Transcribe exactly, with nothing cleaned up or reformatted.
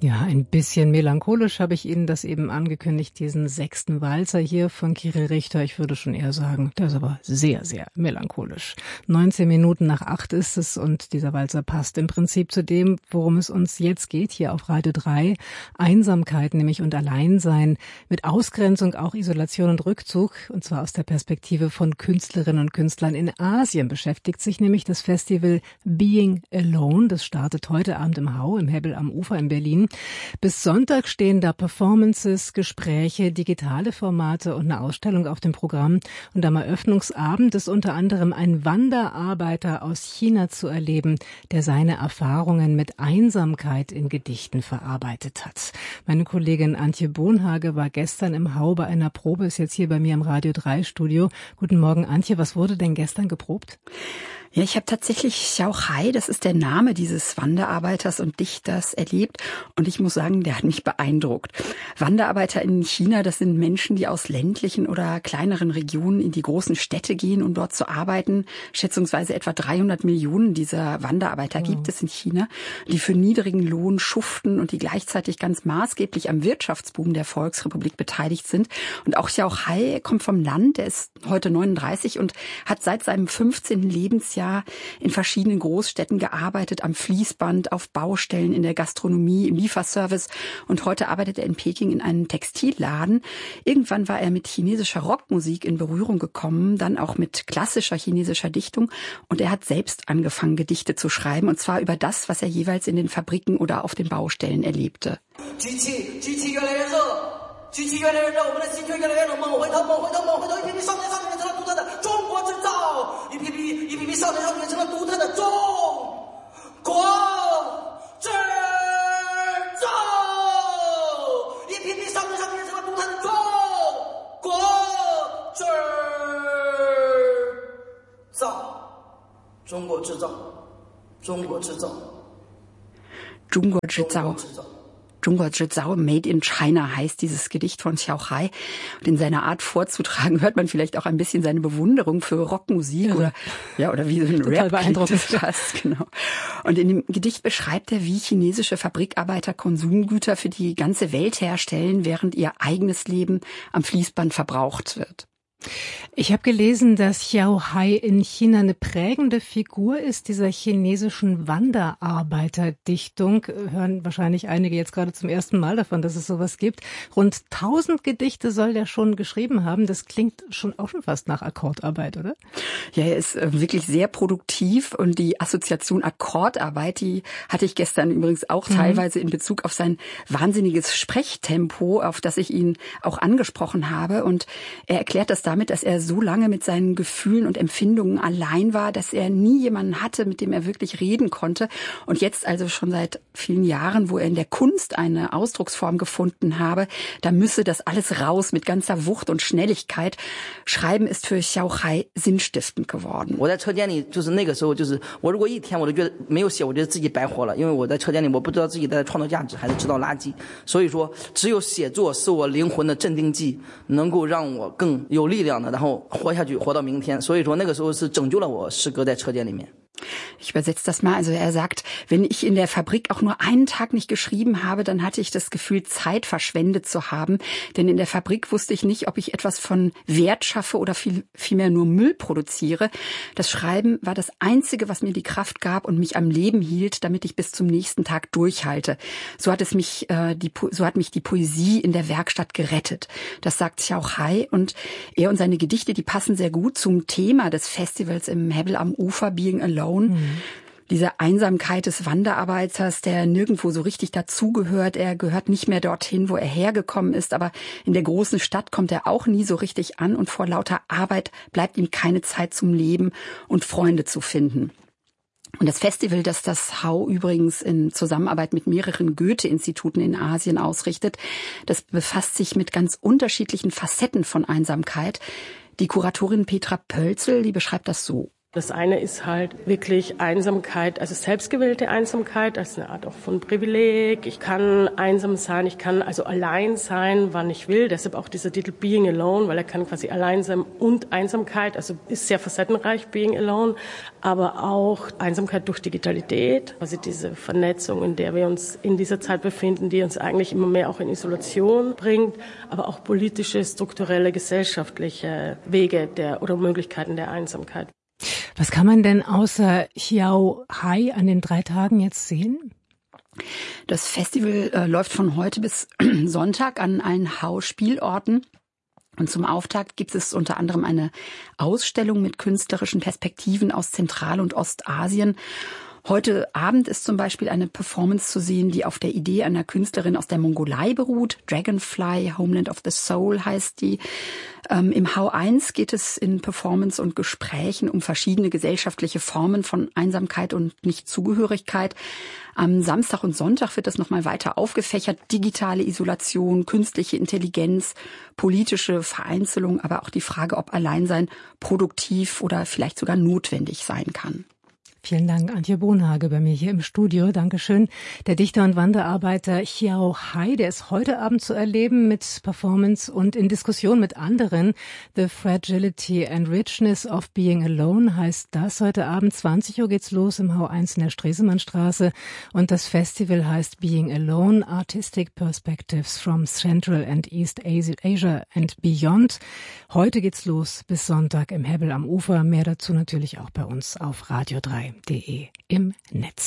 Ja, ein bisschen melancholisch habe ich Ihnen das eben angekündigt, diesen sechsten Walzer hier von Kirill Richter. Ich würde schon eher sagen, der ist aber sehr, sehr melancholisch. neunzehn Minuten nach acht ist es und dieser Walzer passt im Prinzip zu dem, worum es uns jetzt geht, hier auf Radio drei. Einsamkeit nämlich und Alleinsein, mit Ausgrenzung auch Isolation und Rückzug, und zwar aus der Perspektive von Künstlerinnen und Künstlern in Asien beschäftigt sich nämlich das Festival Being Alone. Das startet heute Abend im Hau, im Hebbel am Ufer in Berlin. Bis Sonntag stehen da Performances, Gespräche, digitale Formate und eine Ausstellung auf dem Programm. Und am Eröffnungsabend ist unter anderem ein Wanderarbeiter aus China zu erleben, der seine Erfahrungen mit Einsamkeit in Gedichten verarbeitet hat. Meine Kollegin Antje Bohnhage war gestern im Hau bei einer Probe, ist jetzt hier bei mir im Radio drei Studio. Guten Morgen, Antje. Was wurde denn gestern geprobt? Ja, ich habe tatsächlich Xiao Hai, das ist der Name dieses Wanderarbeiters und Dichters, erlebt. Und ich muss sagen, der hat mich beeindruckt. Wanderarbeiter in China, das sind Menschen, die aus ländlichen oder kleineren Regionen in die großen Städte gehen, um dort zu arbeiten. Schätzungsweise etwa dreihundert Millionen dieser Wanderarbeiter wow. gibt es in China, die für niedrigen Lohn schuften und die gleichzeitig ganz maßgeblich am Wirtschaftsboom der Volksrepublik beteiligt sind. Und auch Xiao Hai kommt vom Land, er ist heute neununddreißig und hat seit seinem fünfzehnten Lebensjahr in verschiedenen Großstädten gearbeitet, am Fließband, auf Baustellen, in der Gastronomie, im Lieferservice. Und heute arbeitet er in Peking in einem Textilladen. Irgendwann war er mit chinesischer Rockmusik in Berührung gekommen, dann auch mit klassischer chinesischer Dichtung. Und er hat selbst angefangen, Gedichte zu schreiben, und zwar über das, was er jeweils in den Fabriken oder auf den Baustellen erlebte. Zhongguo-Zhizao, Made in China heißt dieses Gedicht von Xiao Hai. Und in seiner Art vorzutragen hört man vielleicht auch ein bisschen seine Bewunderung für Rockmusik ja. oder ja oder wie so ein Rap beeindruckend fast, genau. Und in dem Gedicht beschreibt er, wie chinesische Fabrikarbeiter Konsumgüter für die ganze Welt herstellen, während ihr eigenes Leben am Fließband verbraucht wird. Ich habe gelesen, dass Xiao Hai in China eine prägende Figur ist, dieser chinesischen Wanderarbeiterdichtung. Hören wahrscheinlich einige jetzt gerade zum ersten Mal davon, dass es sowas gibt. Rund tausend Gedichte soll der schon geschrieben haben. Das klingt schon auch schon fast nach Akkordarbeit, oder? Ja, er ist wirklich sehr produktiv, und die Assoziation Akkordarbeit, die hatte ich gestern übrigens auch mhm. teilweise in Bezug auf sein wahnsinniges Sprechtempo, auf das ich ihn auch angesprochen habe. Und er erklärt das damit, dass er so lange mit seinen Gefühlen und Empfindungen allein war, dass er nie jemanden hatte, mit dem er wirklich reden konnte. Und jetzt also schon seit vielen Jahren, wo er in der Kunst eine Ausdrucksform gefunden habe, da müsse das alles raus mit ganzer Wucht und Schnelligkeit. Schreiben ist für Xiao Hai sinnstiftend geworden. 我在车间里就是那个时候就是我如果一天我都觉得没有写我觉得自己白活了因为我在车间里我不知道自己在创造价值还是制造垃圾所以说只有写作是我灵魂的镇定剂能够让我更有力量的然后活下去活到明天所以说那个时候是拯救了我诗歌在车间里面 Ich übersetze das mal. Also er sagt, wenn ich in der Fabrik auch nur einen Tag nicht geschrieben habe, dann hatte ich das Gefühl, Zeit verschwendet zu haben. Denn in der Fabrik wusste ich nicht, ob ich etwas von Wert schaffe oder viel, vielmehr nur Müll produziere. Das Schreiben war das Einzige, was mir die Kraft gab und mich am Leben hielt, damit ich bis zum nächsten Tag durchhalte. So hat es mich, äh, die, so hat mich die Poesie in der Werkstatt gerettet. Das sagt Xiao Hai, und er und seine Gedichte, die passen sehr gut zum Thema des Festivals im Hebbel am Ufer, Being Alone. Mhm. Diese Einsamkeit des Wanderarbeiters, der nirgendwo so richtig dazugehört. Er gehört nicht mehr dorthin, wo er hergekommen ist. Aber in der großen Stadt kommt er auch nie so richtig an. Und vor lauter Arbeit bleibt ihm keine Zeit zum Leben und Freunde zu finden. Und das Festival, das das Hau übrigens in Zusammenarbeit mit mehreren Goethe-Instituten in Asien ausrichtet, das befasst sich mit ganz unterschiedlichen Facetten von Einsamkeit. Die Kuratorin Petra Pölzel, die beschreibt das so. Das eine ist halt wirklich Einsamkeit, also selbstgewählte Einsamkeit, als eine Art auch von Privileg. Ich kann einsam sein, ich kann also allein sein, wann ich will. Deshalb auch dieser Titel Being Alone, weil er kann quasi allein sein und Einsamkeit, also ist sehr facettenreich, Being Alone, aber auch Einsamkeit durch Digitalität, also diese Vernetzung, in der wir uns in dieser Zeit befinden, die uns eigentlich immer mehr auch in Isolation bringt, aber auch politische, strukturelle, gesellschaftliche Wege der oder Möglichkeiten der Einsamkeit. Was kann man denn außer Xiao Hai an den drei Tagen jetzt sehen? Das Festival äh, läuft von heute bis Sonntag an allen Hau-Spielorten. Und zum Auftakt gibt es unter anderem eine Ausstellung mit künstlerischen Perspektiven aus Zentral- und Ostasien. Heute Abend ist zum Beispiel eine Performance zu sehen, die auf der Idee einer Künstlerin aus der Mongolei beruht. Dragonfly, Homeland of the Soul heißt die. Ähm, Im Hau eins geht es in Performance und Gesprächen um verschiedene gesellschaftliche Formen von Einsamkeit und Nichtzugehörigkeit. Am Samstag und Sonntag wird das nochmal weiter aufgefächert. Digitale Isolation, künstliche Intelligenz, politische Vereinzelung, aber auch die Frage, ob Alleinsein produktiv oder vielleicht sogar notwendig sein kann. Vielen Dank, Antje Bohnhage, bei mir hier im Studio. Dankeschön. Der Dichter und Wanderarbeiter Xiao Hai, der ist heute Abend zu erleben mit Performance und in Diskussion mit anderen. The Fragility and Richness of Being Alone heißt das. Heute Abend zwanzig Uhr geht's los im Hau eins in der Stresemannstraße. Und das Festival heißt Being Alone, Artistic Perspectives from Central and East Asia and Beyond. Heute geht's los bis Sonntag im Hebbel am Ufer. Mehr dazu natürlich auch bei uns auf radio drei punkt de im Netz.